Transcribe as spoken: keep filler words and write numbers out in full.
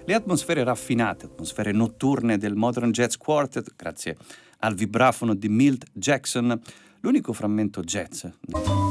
Le atmosfere raffinate, atmosfere notturne del Modern Jazz Quartet, grazie al vibrafono di Milt Jackson, l'unico frammento jazz